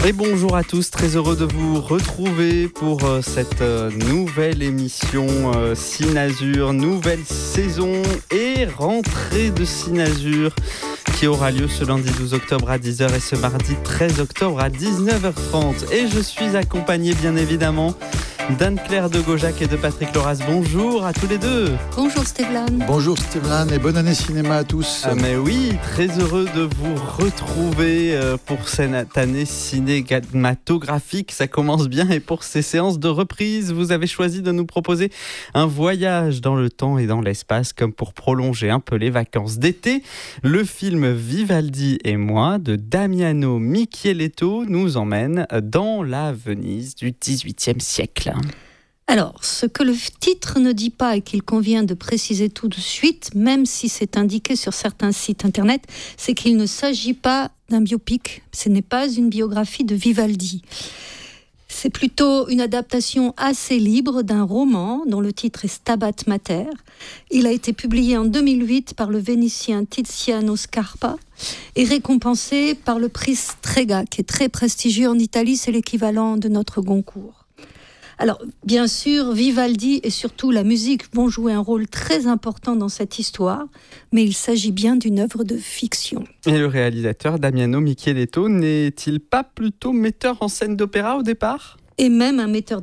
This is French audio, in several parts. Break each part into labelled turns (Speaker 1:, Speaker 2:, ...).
Speaker 1: Et bonjour à tous, très heureux de vous retrouver pour cette nouvelle émission Cine-Azur, nouvelle saison et rentrée de Cine-Azur qui aura lieu ce lundi 12 octobre à 10h et ce mardi 13 octobre à 19h30. Et je suis accompagné bien évidemment d'Anne-Claire de Gaujac et de Patrick Loras. Bonjour à tous les deux. Bonjour Stéphane.
Speaker 2: Bonjour Stéphane et bonne année cinéma à tous.
Speaker 1: Ah mais oui, très heureux de vous retrouver pour cette année cinématographique. Ça commence bien et pour ces séances de reprise, vous avez choisi de nous proposer un voyage dans le temps et dans l'espace comme pour prolonger un peu les vacances d'été. Le film Vivaldi et moi de Damiano Micheletto nous emmène dans la Venise du XVIIIe siècle.
Speaker 3: Alors, ce que le titre ne dit pas et qu'il convient de préciser tout de suite, même si c'est indiqué sur certains sites internet, c'est qu'il ne s'agit pas d'un biopic, ce n'est pas une biographie de Vivaldi. C'est plutôt une adaptation assez libre d'un roman dont le titre est Stabat Mater. Il a été publié en 2008 par le Vénitien Tiziano Scarpa et récompensé par le prix Strega, qui est très prestigieux en Italie, c'est l'équivalent de notre Goncourt. Alors, bien sûr, Vivaldi et surtout la musique vont jouer un rôle très important dans cette histoire, mais il s'agit bien d'une œuvre de fiction.
Speaker 1: Et le réalisateur Damiano Micheletto n'est-il pas plutôt metteur en scène d'opéra au départ ?
Speaker 3: Et même un metteur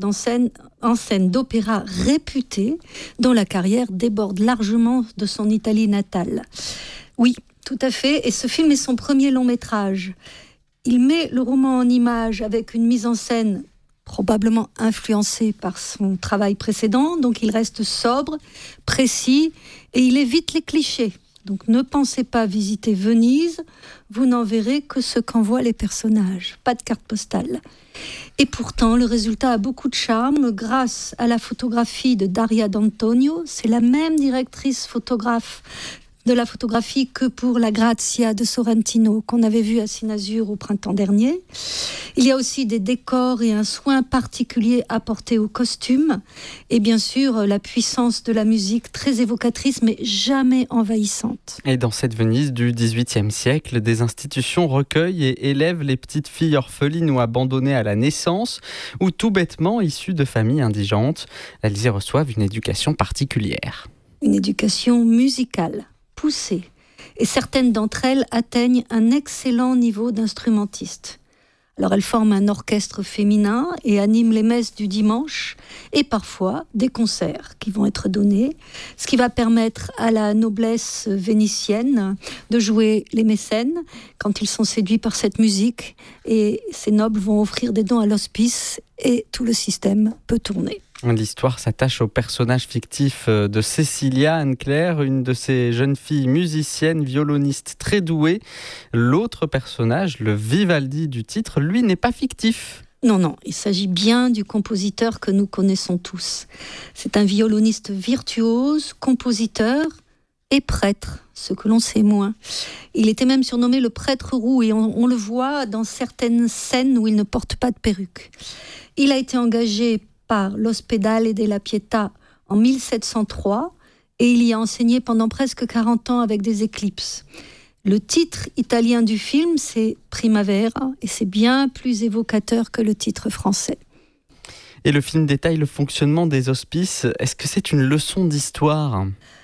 Speaker 3: en scène d'opéra réputé, dont la carrière déborde largement de son Italie natale. Oui, tout à fait, et ce film est son premier long métrage. Il met le roman en image avec une mise en scène probablement influencé par son travail précédent, donc il reste sobre, précis, et il évite les clichés. Donc ne pensez pas visiter Venise, vous n'en verrez que ce qu'envoient les personnages, pas de carte postale. Et pourtant, le résultat a beaucoup de charme grâce à la photographie de Daria D'Antonio, c'est la même directrice photographe de la photographie que pour La Grazia de Sorrentino qu'on avait vu à Cine-Azur au printemps dernier. Il y a aussi des décors et un soin particulier apporté aux costumes et bien sûr la puissance de la musique très évocatrice mais jamais envahissante.
Speaker 1: Et dans cette Venise du XVIIIe siècle, des institutions recueillent et élèvent les petites filles orphelines ou abandonnées à la naissance ou tout bêtement issues de familles indigentes. Elles y reçoivent une éducation particulière.
Speaker 3: Une éducation musicale poussées, et certaines d'entre elles atteignent un excellent niveau d'instrumentiste. Alors elles forment un orchestre féminin et animent les messes du dimanche et parfois des concerts qui vont être donnés, ce qui va permettre à la noblesse vénitienne de jouer les mécènes quand ils sont séduits par cette musique, et ces nobles vont offrir des dons à l'hospice et tout le système peut tourner.
Speaker 1: L'histoire s'attache au personnage fictif de Cecilia, Anne-Claire, une de ces jeunes filles musiciennes, violonistes très douées. L'autre personnage, le Vivaldi du titre, lui n'est pas fictif.
Speaker 3: Non, il s'agit bien du compositeur que nous connaissons tous. C'est un violoniste virtuose, compositeur et prêtre, ce que l'on sait moins. Il était même surnommé le prêtre roux et on le voit dans certaines scènes où il ne porte pas de perruque. Il a été engagé par l'Ospedale della Pietà en 1703 et il y a enseigné pendant presque 40 ans avec des éclipses. Le titre italien du film, c'est Primavera et c'est bien plus évocateur que le titre français.
Speaker 1: Et le film détaille le fonctionnement des hospices. Est-ce que c'est une leçon d'histoire ?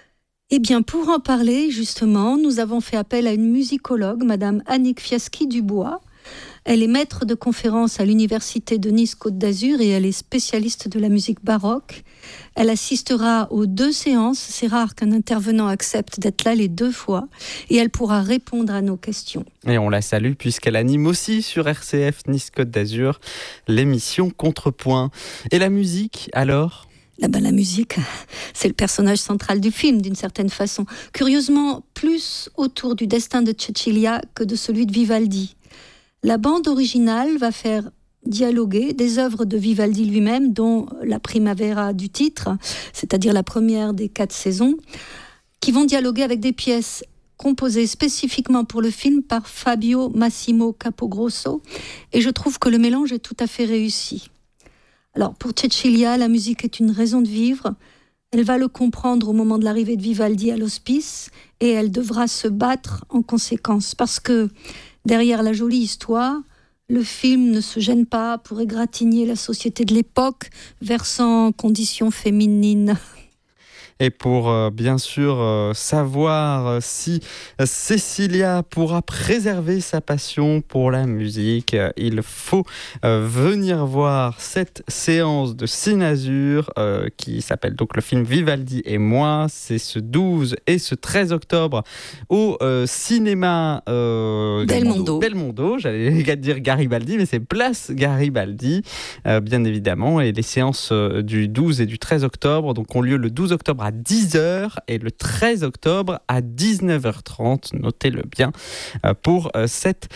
Speaker 3: Eh bien, pour en parler, justement, nous avons fait appel à une musicologue, Madame Annick Fiaschi-Dubois. Elle est maître de conférences à l'université de Nice-Côte d'Azur et elle est spécialiste de la musique baroque. Elle assistera aux 2 séances, c'est rare qu'un intervenant accepte d'être là les 2 fois, et elle pourra répondre à nos questions.
Speaker 1: Et on la salue puisqu'elle anime aussi sur RCF Nice-Côte d'Azur l'émission Contrepoint. Et la musique, alors ?
Speaker 3: La musique, c'est le personnage central du film, d'une certaine façon. Curieusement, plus autour du destin de Cecilia que de celui de Vivaldi. La bande originale va faire dialoguer des œuvres de Vivaldi lui-même, dont la Primavera du titre, c'est-à-dire la première des 4 saisons, qui vont dialoguer avec des pièces composées spécifiquement pour le film par Fabio Massimo Capogrosso, et je trouve que le mélange est tout à fait réussi. Alors pour Cecilia, la musique est une raison de vivre. Elle va le comprendre au moment de l'arrivée de Vivaldi à l'hospice et elle devra se battre en conséquence parce que derrière la jolie histoire, Le film ne se gêne pas pour égratigner la société de l'époque, versant conditions féminines.
Speaker 1: Et pour bien sûr savoir si Cécilia pourra préserver sa passion pour la musique, il faut venir voir cette séance de Cinazur qui s'appelle donc le film Vivaldi et moi. C'est ce 12 et ce 13 octobre au cinéma Belmondo. J'allais dire Garibaldi, mais c'est Place Garibaldi, bien évidemment. Et les séances du 12 et du 13 octobre donc, ont lieu le 12 octobre à 10h et le 13 octobre à 19h30, notez-le bien, pour cette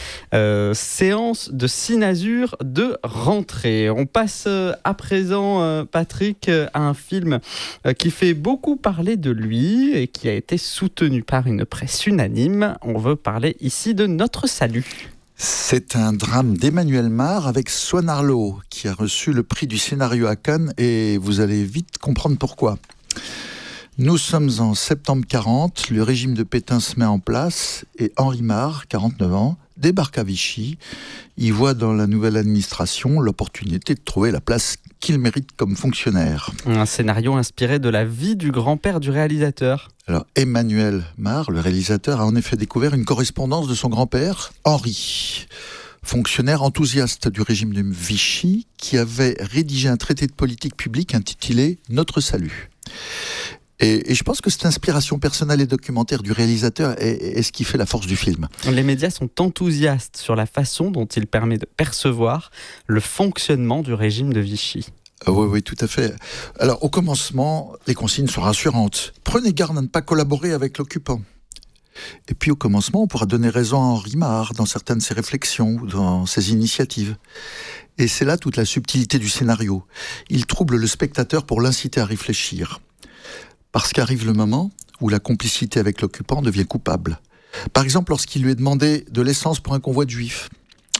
Speaker 1: séance de Cinazur de rentrée. On passe à présent, Patrick, à un film qui fait beaucoup parler de lui et qui a été soutenu par une presse unanime. On veut parler ici de Notre Salut.
Speaker 2: C'est un drame d'Emmanuel Mar avec Swan Arlo qui a reçu le prix du scénario à Cannes et vous allez vite comprendre pourquoi. Nous sommes en septembre 40, le régime de Pétain se met en place et Henri Mar, 49 ans, débarque à Vichy. Il voit dans la nouvelle administration l'opportunité de trouver la place qu'il mérite comme fonctionnaire.
Speaker 1: Un scénario inspiré de la vie du grand-père du réalisateur.
Speaker 2: Alors Emmanuel Mar, le réalisateur, a en effet découvert une correspondance de son grand-père, Henri, fonctionnaire enthousiaste du régime de Vichy, qui avait rédigé un traité de politique publique intitulé « Notre Salut ». Et je pense que cette inspiration personnelle et documentaire du réalisateur est ce qui fait la force du film.
Speaker 1: Les médias sont enthousiastes sur la façon dont il permet de percevoir le fonctionnement du régime de Vichy.
Speaker 2: Oui, tout à fait. Alors, au commencement, les consignes sont rassurantes. Prenez garde à ne pas collaborer avec l'occupant. Et puis, au commencement, on pourra donner raison à Henri Mar dans certaines de ses réflexions ou dans ses initiatives. Et c'est là toute la subtilité du scénario. Il trouble le spectateur pour l'inciter à réfléchir. Parce qu'arrive le moment où la complicité avec l'occupant devient coupable. Par exemple, lorsqu'il lui est demandé de l'essence pour un convoi de juifs.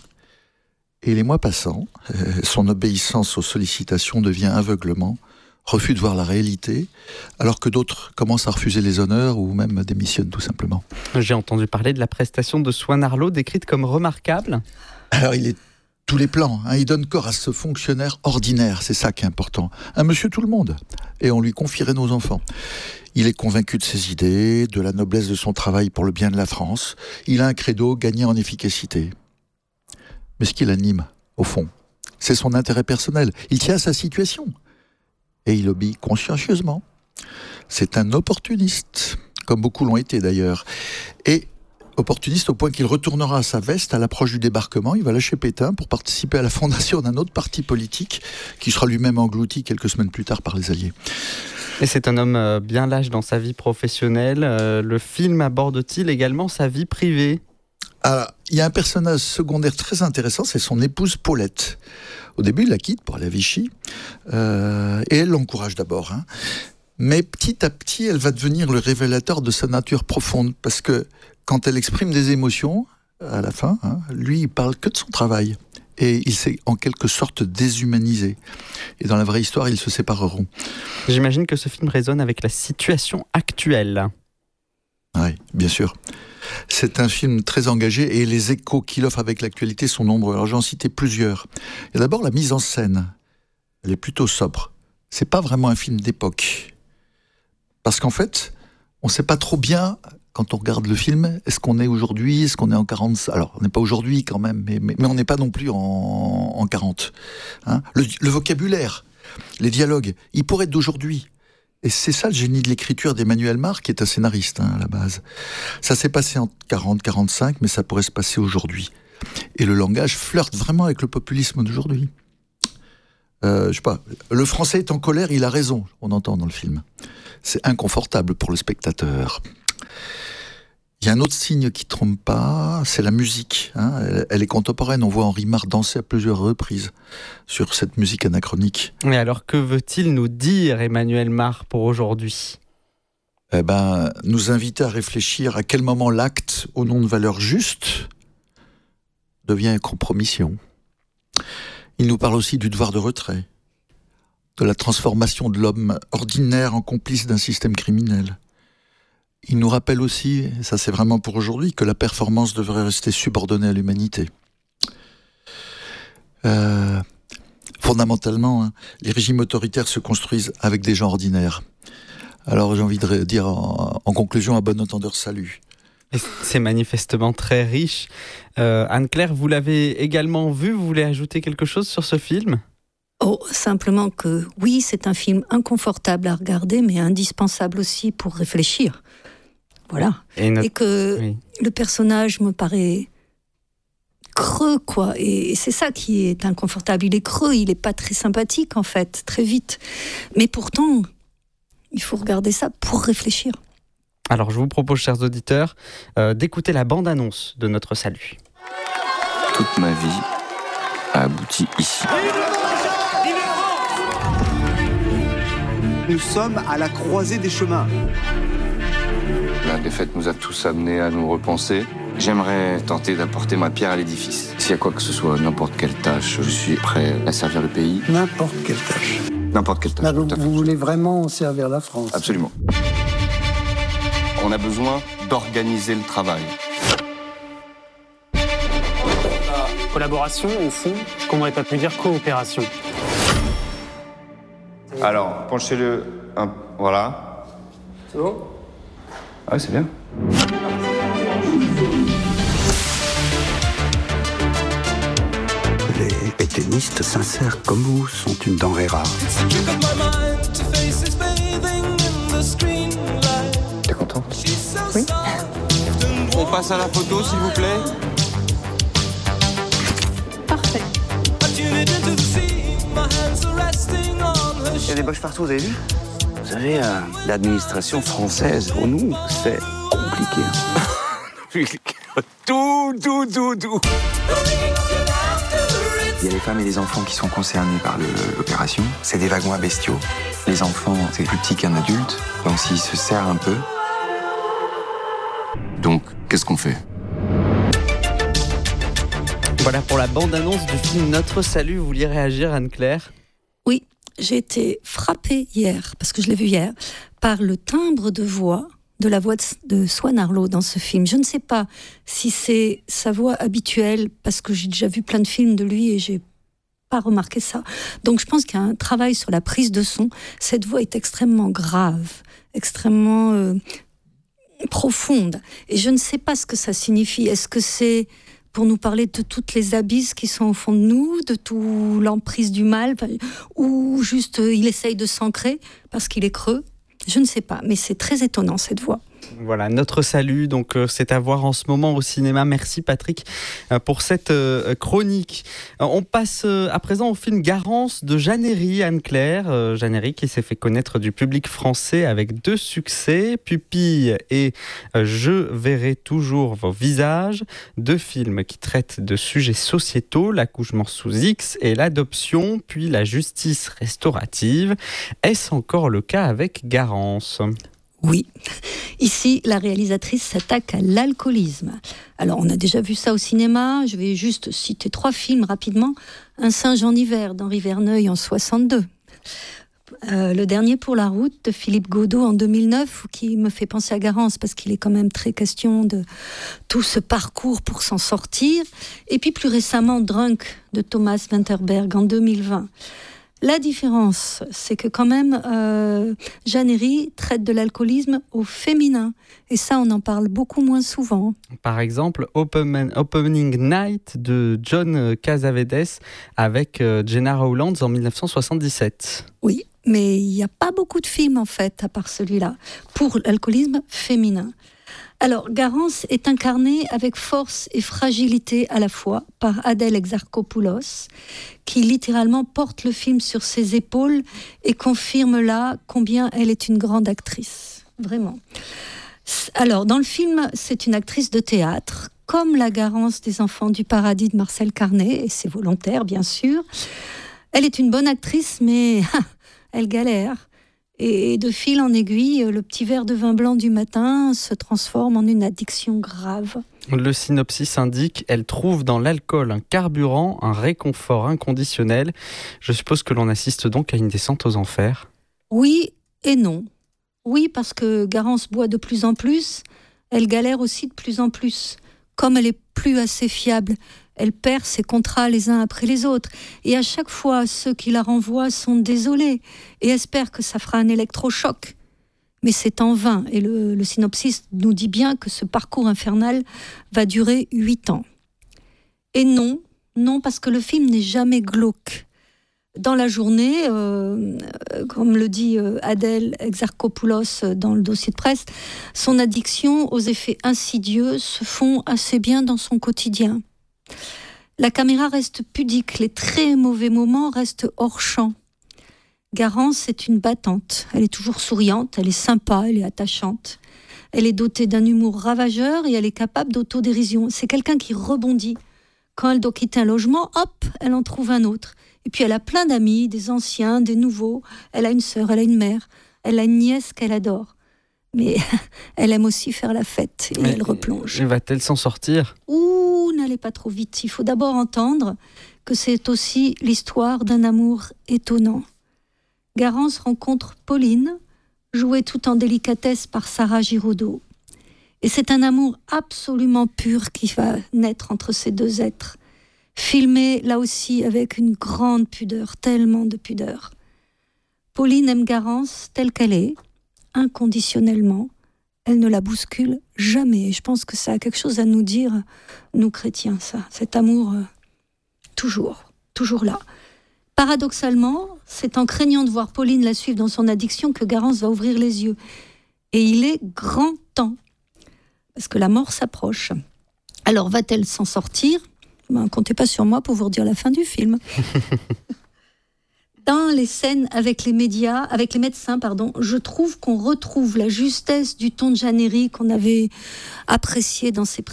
Speaker 2: Et les mois passant, son obéissance aux sollicitations devient aveuglement, refus de voir la réalité, alors que d'autres commencent à refuser les honneurs ou même démissionnent tout simplement.
Speaker 1: J'ai entendu parler de la prestation de Swan Arlo décrite comme remarquable.
Speaker 2: Alors il est tous les plans, il donne corps à ce fonctionnaire ordinaire, c'est ça qui est important. Un monsieur tout le monde, et on lui confierait nos enfants. Il est convaincu de ses idées, de la noblesse de son travail pour le bien de la France. Il a un credo, gagner en efficacité. Mais ce qui l'anime, au fond, c'est son intérêt personnel. Il tient à sa situation, et il obéit consciencieusement. C'est un opportuniste, comme beaucoup l'ont été d'ailleurs. Et opportuniste au point qu'il retournera à sa veste à l'approche du débarquement. Il va lâcher Pétain pour participer à la fondation d'un autre parti politique qui sera lui-même englouti quelques semaines plus tard par les Alliés.
Speaker 1: Et c'est un homme bien lâche dans sa vie professionnelle. Le film aborde-t-il également sa vie privée ?
Speaker 2: Alors, il y a un personnage secondaire très intéressant, c'est son épouse Paulette. Au début, il la quitte pour aller à Vichy et elle l'encourage d'abord. Mais petit à petit, elle va devenir le révélateur de sa nature profonde parce que quand elle exprime des émotions, à la fin, lui, il parle que de son travail. Et il s'est en quelque sorte déshumanisé. Et dans la vraie histoire, ils se sépareront.
Speaker 1: J'imagine que ce film résonne avec la situation actuelle.
Speaker 2: Oui, bien sûr. C'est un film très engagé et les échos qu'il offre avec l'actualité sont nombreux. Alors j'en citais plusieurs. Il y a d'abord la mise en scène. Elle est plutôt sobre. C'est pas vraiment un film d'époque. Parce qu'en fait, on ne sait pas trop bien... Quand on regarde le film, est-ce qu'on est aujourd'hui, est-ce qu'on est en 40 ? Alors, on n'est pas aujourd'hui quand même, mais on n'est pas non plus en 40. Le vocabulaire, les dialogues, ils pourraient être d'aujourd'hui. Et c'est ça le génie de l'écriture d'Emmanuel Mar, qui est un scénariste à la base. Ça s'est passé en 40-45, mais ça pourrait se passer aujourd'hui. Et le langage flirte vraiment avec le populisme d'aujourd'hui. Je sais pas, le français est en colère, il a raison, on entend dans le film. C'est inconfortable pour le spectateur. Il y a un autre signe qui ne trompe pas, c'est la musique. Elle est contemporaine, on voit Henri Mar danser à plusieurs reprises sur cette musique anachronique.
Speaker 1: Mais alors, que veut-il nous dire, Emmanuel Mar, pour aujourd'hui ?
Speaker 2: Nous inviter à réfléchir à quel moment l'acte, au nom de valeurs justes, devient une compromission. Il nous parle aussi du devoir de retrait, de la transformation de l'homme ordinaire en complice d'un système criminel. Il nous rappelle aussi, et ça c'est vraiment pour aujourd'hui, que la performance devrait rester subordonnée à l'humanité. Fondamentalement, les régimes autoritaires se construisent avec des gens ordinaires. Alors j'ai envie de dire en conclusion, à bon entendeur, salut.
Speaker 1: Et c'est manifestement très riche. Anne-Claire, vous l'avez également vu, vous voulez ajouter quelque chose sur ce film ?
Speaker 3: Oh, simplement que oui, c'est un film inconfortable à regarder, mais indispensable aussi pour réfléchir. Voilà. Et que le personnage me paraît creux, quoi. Et c'est ça qui est inconfortable. Il est creux, il n'est pas très sympathique, en fait, très vite. Mais pourtant, il faut regarder ça pour réfléchir.
Speaker 1: Alors, je vous propose, chers auditeurs, d'écouter la bande-annonce de Notre Salut.
Speaker 4: Toute ma vie a abouti ici.
Speaker 5: Nous sommes à la croisée des chemins.
Speaker 4: La défaite nous a tous amenés à nous repenser. J'aimerais tenter d'apporter ma pierre à l'édifice. S'il y a quoi que ce soit, n'importe quelle tâche, je suis prêt à servir le pays.
Speaker 5: N'importe quelle tâche.
Speaker 4: N'importe quelle tâche.
Speaker 5: Vous voulez vraiment servir la France ?
Speaker 4: Absolument. On a besoin d'organiser le travail.
Speaker 6: Collaboration, au fond, qu'on n'aurait pas pu dire coopération.
Speaker 4: Alors, penchez-le un... Voilà.
Speaker 6: C'est bon ?
Speaker 4: Ah oui, c'est bien.
Speaker 5: Les pétainistes sincères comme vous sont une denrée rare.
Speaker 4: T'es content ?
Speaker 3: Oui.
Speaker 4: On passe à la photo, s'il vous plaît.
Speaker 3: Parfait.
Speaker 5: Il y a des boches partout, vous avez vu ? Vous savez, l'administration française, pour nous, c'est compliqué.
Speaker 4: Tout.
Speaker 7: Il y a les femmes et les enfants qui sont concernés par l'opération. C'est des wagons à bestiaux. Les enfants, c'est plus petit qu'un adulte, donc s'ils se serrent un peu...
Speaker 4: Donc, qu'est-ce qu'on fait ?
Speaker 1: Voilà pour la bande-annonce du film Notre Salut. Vous vouliez réagir, Anne-Claire ?
Speaker 3: Oui, j'ai été frappée hier, parce que je l'ai vu hier, par le timbre de voix, de la voix de Swan Arlo dans ce film. Je ne sais pas si c'est sa voix habituelle, parce que j'ai déjà vu plein de films de lui et j'ai pas remarqué ça. Donc je pense qu'il y a un travail sur la prise de son. Cette voix est extrêmement grave, extrêmement profonde. Et je ne sais pas ce que ça signifie. Est-ce que c'est pour nous parler de toutes les abysses qui sont au fond de nous, de toute l'emprise du mal, ou juste il essaye de s'ancrer parce qu'il est creux? Je ne sais pas, mais c'est très étonnant cette voix.
Speaker 1: Voilà, Notre Salut, donc c'est à voir en ce moment au cinéma. Merci Patrick pour cette chronique. On passe à présent au film Garance de Jeanne Herry, Anne-Claire. Jeanne Herry qui s'est fait connaître du public français avec 2 succès, Pupille et Je verrai toujours vos visages. 2 films qui traitent de sujets sociétaux, l'accouchement sous X et l'adoption, puis la justice restaurative. Est-ce encore le cas avec Garance ?
Speaker 3: Oui. Ici, la réalisatrice s'attaque à l'alcoolisme. Alors, on a déjà vu ça au cinéma. Je vais juste citer 3 films rapidement. Un singe en hiver d'Henri Verneuil en 62. Le dernier Pour la route de Philippe Godot en 2009, qui me fait penser à Garance parce qu'il est quand même très question de tout ce parcours pour s'en sortir. Et puis plus récemment, Drunk de Thomas Vinterberg en 2020. La différence, c'est que quand même, Jeanne Herry traite de l'alcoolisme au féminin. Et ça, on en parle beaucoup moins souvent.
Speaker 1: Par exemple, Opening Night de John Cassavetes avec Gena Rowlands en 1977.
Speaker 3: Oui, mais il n'y a pas beaucoup de films, en fait, à part celui-là, pour l'alcoolisme féminin. Alors, Garance est incarnée avec force et fragilité à la fois par Adèle Exarchopoulos, qui littéralement porte le film sur ses épaules et confirme là combien elle est une grande actrice. Vraiment. Alors, dans le film, c'est une actrice de théâtre, comme la Garance des Enfants du Paradis de Marcel Carné, et c'est volontaire, bien sûr. Elle est une bonne actrice, mais elle galère. Et de fil en aiguille, le petit verre de vin blanc du matin se transforme en une addiction grave.
Speaker 1: Le synopsis indique, elle trouve dans l'alcool un carburant, un réconfort inconditionnel. Je suppose que l'on assiste donc à une descente aux enfers.
Speaker 3: Oui et non. Oui, parce que Garance boit de plus en plus, elle galère aussi de plus en plus. Comme elle est plus assez fiable, Elle perd ses contrats les uns après les autres. Et à chaque fois, ceux qui la renvoient sont désolés et espèrent que ça fera un électrochoc. Mais c'est en vain. Et le synopsis nous dit bien que ce parcours infernal va durer 8 ans. Et non, parce que le film n'est jamais glauque. Dans la journée, comme le dit Adèle Exarchopoulos dans le dossier de presse, son addiction aux effets insidieux se fond assez bien dans son quotidien. La caméra reste pudique, les très mauvais moments restent hors champ. Garance est une battante, elle est toujours souriante, elle est sympa, elle est attachante. Elle est dotée d'un humour ravageur et elle est capable d'autodérision. C'est quelqu'un qui rebondit. Quand elle doit quitter un logement, hop, elle en trouve un autre. Et puis elle a plein d'amis, des anciens, des nouveaux. Elle a une sœur, elle a une mère, elle a une nièce qu'elle adore. Mais elle aime aussi faire la fête et elle replonge.
Speaker 1: Va-t-elle s'en sortir ?
Speaker 3: Ouh, n'allez pas trop vite. Il faut d'abord entendre que c'est aussi l'histoire d'un amour étonnant. Garance rencontre Pauline, jouée tout en délicatesse par Sarah Giraudot. Et c'est un amour absolument pur qui va naître entre ces deux êtres. Filmé là aussi avec une grande pudeur, tellement de pudeur. Pauline aime Garance telle qu'elle est, inconditionnellement. Elle ne la bouscule jamais. Et je pense que ça a quelque chose à nous dire, nous chrétiens, ça. Cet amour, toujours là. Paradoxalement, c'est en craignant de voir Pauline la suivre dans son addiction que Garance va ouvrir les yeux. Et il est grand temps, parce que la mort s'approche. Alors va-t-elle s'en sortir ? Comptez pas sur moi pour vous redire la fin du film. Dans les scènes avec les médias, avec les médecins, je trouve qu'on retrouve la justesse du ton de Jeannery qu'on avait apprécié dans ses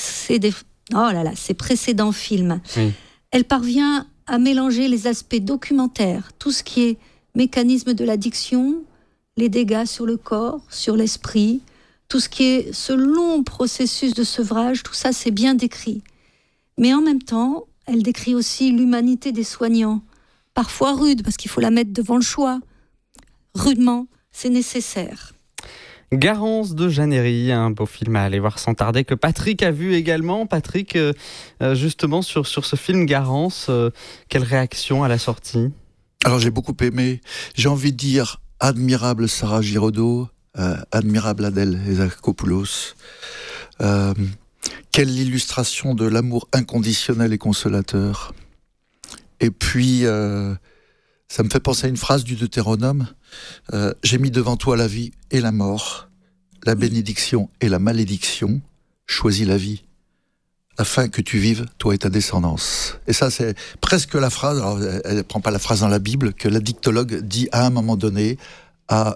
Speaker 3: précédents films. Oui. Elle parvient à mélanger les aspects documentaires, tout ce qui est mécanisme de l'addiction, les dégâts sur le corps, sur l'esprit, tout ce qui est ce long processus de sevrage, tout ça c'est bien décrit. Mais en même temps, elle décrit aussi l'humanité des soignants, parfois rude, parce qu'il faut la mettre devant le choix. Rudement, c'est nécessaire.
Speaker 1: Garance de Jeannery, un beau film à aller voir sans tarder, que Patrick a vu également. Patrick, justement, sur ce film Garance, quelle réaction à la sortie ?
Speaker 2: Alors j'ai beaucoup aimé, j'ai envie de dire admirable Sarah Giraudot, admirable Adèle Exarchopoulos. Quelle illustration de l'amour inconditionnel et consolateur. Et puis, ça me fait penser à une phrase du Deutéronome. J'ai mis devant toi la vie et la mort, la bénédiction et la malédiction. Choisis la vie, afin que tu vives, toi et ta descendance. Et ça, c'est presque la phrase, alors elle ne prend pas la phrase dans la Bible, que la dictologue dit à un moment donné à...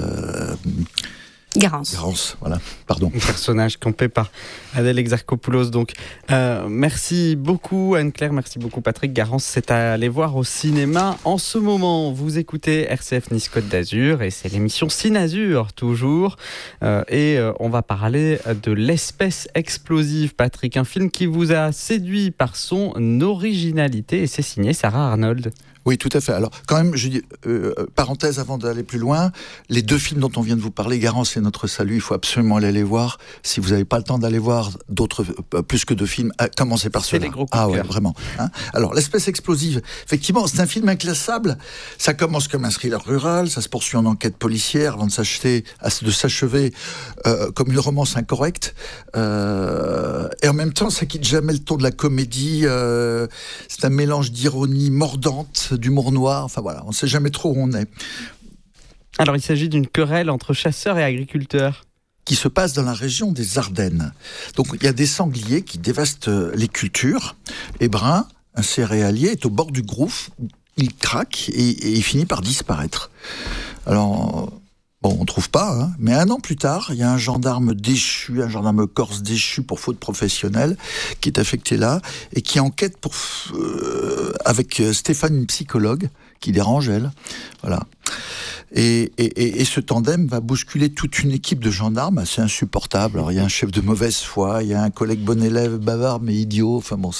Speaker 3: Garance,
Speaker 2: voilà, pardon.
Speaker 1: Personnage campé par Adèle Exarchopoulos. Donc, merci beaucoup Anne-Claire, merci beaucoup Patrick. Garance, c'est à aller voir au cinéma. En ce moment, vous écoutez RCF Nice Côte d'Azur et c'est l'émission Cinazur, toujours. Et on va parler de L'Espèce explosive, Patrick. Un film qui vous a séduit par son originalité et c'est signé Sarah Arnold.
Speaker 2: Oui, tout à fait. Alors, quand même, je dis, parenthèse avant d'aller plus loin, les deux films dont on vient de vous parler, Garance et Notre Salut, il faut absolument aller les voir. Si vous n'avez pas le temps d'aller voir d'autres, plus que 2 films, commencez par ceux-là.
Speaker 1: C'est les gros coups de
Speaker 2: ouais,
Speaker 1: cœur.
Speaker 2: Vraiment. Alors, L'Espèce explosive, effectivement, c'est un film inclassable. Ça commence comme un thriller rural, ça se poursuit en enquête policière avant de s'achever comme une romance incorrecte. Et en même temps, ça quitte jamais le ton de la comédie. C'est un mélange d'ironie mordante, d'humour noir, enfin voilà, on ne sait jamais trop où on est.
Speaker 1: Alors il s'agit d'une querelle entre chasseurs et agriculteurs.
Speaker 2: Qui se passe dans la région des Ardennes. Donc il y a des sangliers qui dévastent les cultures, et Brun, un céréalier, est au bord du gouffre, il craque et il finit par disparaître. Alors... Bon, on ne trouve pas, mais 1 an plus tard, il y a un gendarme déchu, un gendarme corse déchu pour faute professionnelle, qui est affecté là, et qui enquête avec Stéphane, une psychologue, qui dérange elle. Voilà. Et ce tandem va bousculer toute une équipe de gendarmes assez insupportable. Alors, il y a un chef de mauvaise foi, il y a un collègue bon élève, bavard mais idiot. Enfin bon,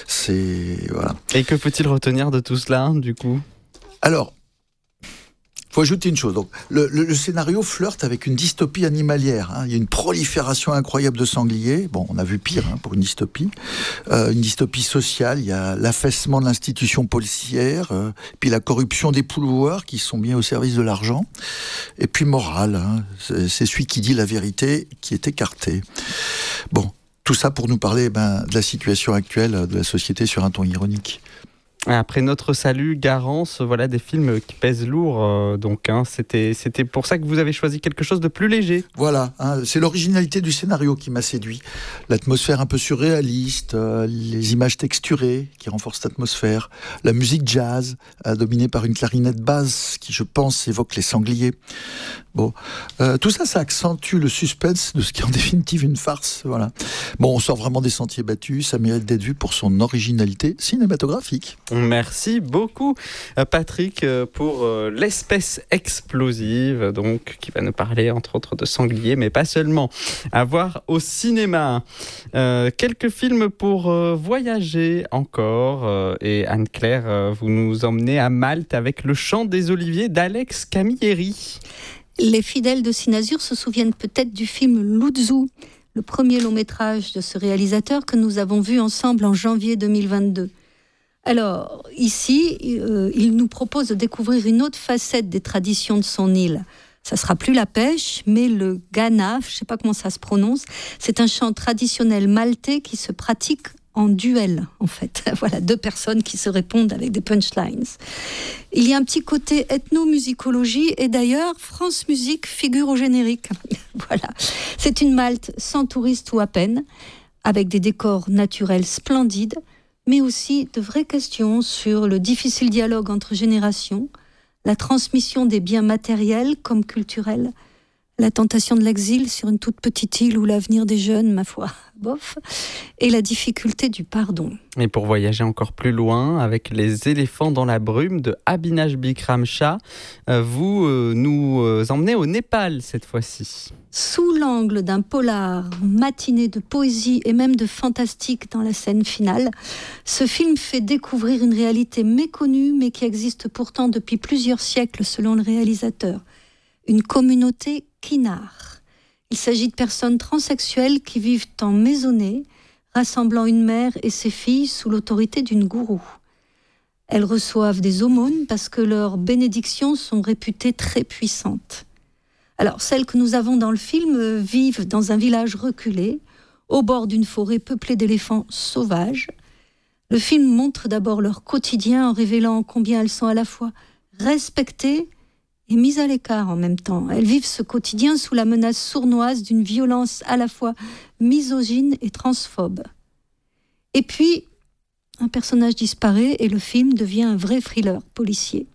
Speaker 2: c'est voilà.
Speaker 1: Et que faut-il retenir de tout cela, du coup ?
Speaker 2: Alors, faut ajouter une chose. Donc, le scénario flirte avec une dystopie animalière. Il y a une prolifération incroyable de sangliers. Bon, on a vu pire pour une dystopie. Une dystopie sociale. Il y a l'affaissement de l'institution policière, puis la corruption des pouvoirs qui sont mis au service de l'argent. Et puis morale. C'est celui qui dit la vérité qui est écarté. Bon, tout ça pour nous parler de la situation actuelle de la société sur un ton ironique.
Speaker 1: Après Notre Salut, Garance, voilà des films qui pèsent lourd. C'était pour ça que vous avez choisi quelque chose de plus léger.
Speaker 2: Voilà, c'est l'originalité du scénario qui m'a séduit. L'atmosphère un peu surréaliste, les images texturées qui renforcent l'atmosphère, la musique jazz dominée par une clarinette basse qui, je pense, évoque les sangliers. Bon, tout ça, ça accentue le suspense de ce qui est en définitive une farce. Voilà. Bon, on sort vraiment des sentiers battus. Ça mérite d'être vu pour son originalité cinématographique.
Speaker 1: Merci beaucoup, Patrick, pour l'espèce explosive, donc qui va nous parler entre autres de sangliers, mais pas seulement. À voir au cinéma. Quelques films pour voyager encore. Et Anne-Claire, vous nous emmenez à Malte avec Le Chant des Oliviers d'Alex Camilleri.
Speaker 3: Les fidèles de Cinazur se souviennent peut-être du film Luzzu, le premier long métrage de ce réalisateur que nous avons vu ensemble en janvier 2022. Alors, ici, il nous propose de découvrir une autre facette des traditions de son île. Ça sera plus la pêche, mais le Ghana, je ne sais pas comment ça se prononce, c'est un chant traditionnel maltais qui se pratique en duel, en fait. Voilà, deux personnes qui se répondent avec des punchlines. Il y a un petit côté ethnomusicologie, et d'ailleurs, France Musique figure au générique. Voilà. C'est une Malte sans touristes ou à peine, avec des décors naturels splendides, mais aussi de vraies questions sur le difficile dialogue entre générations, la transmission des biens matériels comme culturels, la tentation de l'exil sur une toute petite île où l'avenir des jeunes, ma foi, bof, et la difficulté du pardon.
Speaker 1: Et pour voyager encore plus loin, avec Les éléphants dans la brume de Abhinash Bikram Shah, vous nous emmenez au Népal cette fois-ci.
Speaker 3: Sous l'angle d'un polar matiné de poésie et même de fantastique dans la scène finale, ce film fait découvrir une réalité méconnue mais qui existe pourtant depuis plusieurs siècles selon le réalisateur. Une communauté Kinnar. Il s'agit de personnes transsexuelles qui vivent en maisonnée, rassemblant une mère et ses filles sous l'autorité d'une gourou. Elles reçoivent des aumônes parce que leurs bénédictions sont réputées très puissantes. Alors, celles que nous avons dans le film vivent dans un village reculé, au bord d'une forêt peuplée d'éléphants sauvages. Le film montre d'abord leur quotidien en révélant combien elles sont à la fois respectées et mises à l'écart en même temps. Elles vivent ce quotidien sous la menace sournoise d'une violence à la fois misogyne et transphobe. Et puis, un personnage disparaît et le film devient un vrai thriller policier.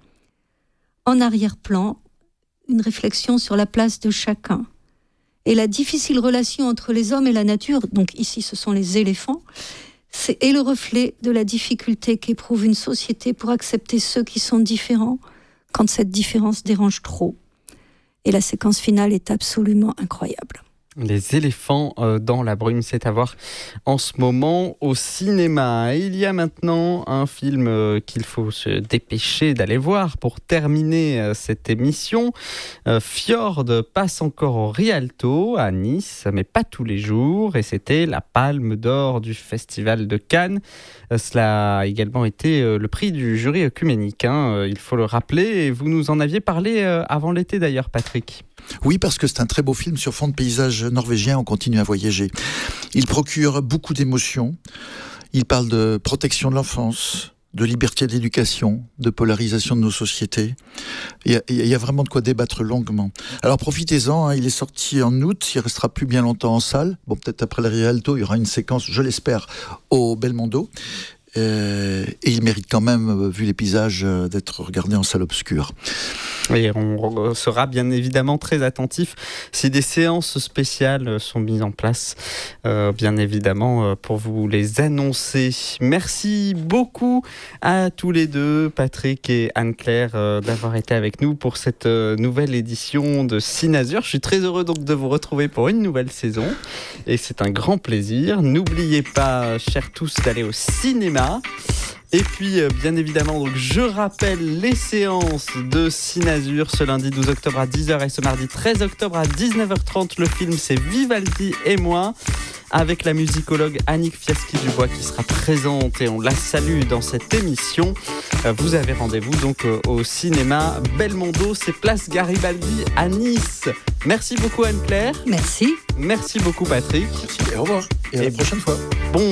Speaker 3: En arrière-plan, une réflexion sur la place de chacun et la difficile relation entre les hommes et la nature, donc ici ce sont les éléphants, est le reflet de la difficulté qu'éprouve une société pour accepter ceux qui sont différents quand cette différence dérange trop. Et la séquence finale est absolument incroyable.
Speaker 1: Les éléphants dans la brume, c'est à voir en ce moment au cinéma. Et il y a maintenant un film qu'il faut se dépêcher d'aller voir pour terminer cette émission. Fjord passe encore au Rialto à Nice, mais pas tous les jours. Et c'était la Palme d'Or du Festival de Cannes. Cela a également été le prix du jury œcuménique, il faut le rappeler. Et vous nous en aviez parlé avant l'été d'ailleurs, Patrick.
Speaker 2: Oui, parce que c'est un très beau film sur fond de paysage norvégien, on continue à voyager. Il procure beaucoup d'émotions. Il parle de protection de l'enfance, de liberté d'éducation, de polarisation de nos sociétés. Il y a vraiment de quoi débattre longuement. Alors profitez-en, il est sorti en août, il restera plus bien longtemps en salle. Bon, peut-être après le Rialto, il y aura une séquence, je l'espère, au Belmondo. Et il mérite quand même, vu les paysages, d'être regardé en salle obscure.
Speaker 1: Et on sera bien évidemment très attentif si des séances spéciales sont mises en place, bien évidemment, pour vous les annoncer. Merci beaucoup à tous les deux, Patrick et Anne-Claire, d'avoir été avec nous pour cette nouvelle édition de Cinazur. Je suis très heureux donc de vous retrouver pour une nouvelle saison et c'est un grand plaisir. N'oubliez pas, chers tous, d'aller au cinéma. Et puis, bien évidemment, donc, je rappelle les séances de Cinazur ce lundi 12 octobre à 10h et ce mardi 13 octobre à 19h30. Le film, c'est Vivaldi et moi, avec la musicologue Annick Fiaschi-Dubois qui sera présente et on la salue dans cette émission. Vous avez rendez-vous donc au cinéma Belmondo, c'est place Garibaldi à Nice. Merci beaucoup Anne-Claire.
Speaker 3: Merci.
Speaker 1: Merci beaucoup Patrick.
Speaker 2: Merci et au revoir. Et à la prochaine fois.
Speaker 1: Bon